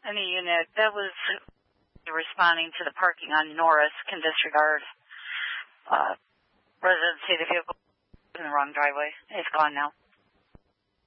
Any unit, that was responding to the parking on Norris can disregard. Residents say the vehicle in the wrong driveway. It's gone now.